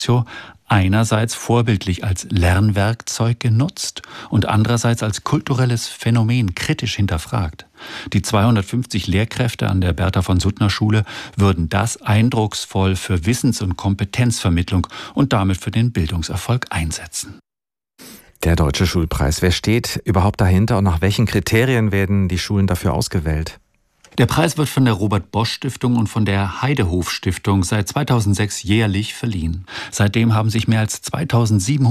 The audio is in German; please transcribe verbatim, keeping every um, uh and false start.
einerseits vorbildlich als Lernwerkzeug genutzt und andererseits als kulturelles Phänomen kritisch hinterfragt. Die zweihundertfünfzig Lehrkräfte an der Bertha von Suttner Schule würden das eindrucksvoll für Wissens- und Kompetenzvermittlung und damit für den Bildungserfolg einsetzen. Der Deutsche Schulpreis. Wer steht überhaupt dahinter und nach welchen Kriterien werden die Schulen dafür ausgewählt? Der Preis wird von der Robert-Bosch-Stiftung und von der Heidehof-Stiftung seit zweitausendsechs jährlich verliehen. Seitdem haben sich mehr als zweitausendsiebenhundert